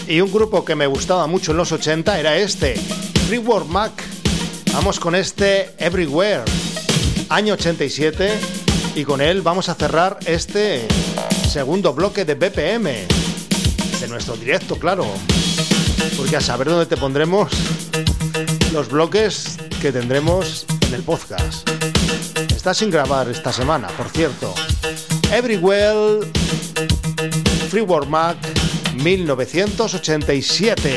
Y un grupo que me gustaba mucho en los 80 era este, Fleetwood Mac. Vamos con este Everywhere, año 87, y con él vamos a cerrar este segundo bloque de BPM, de nuestro directo, claro, porque a saber dónde te pondremos los bloques que tendremos en el podcast. Está sin grabar esta semana, por cierto. Everywhere, Fleetwood Mac, 1987.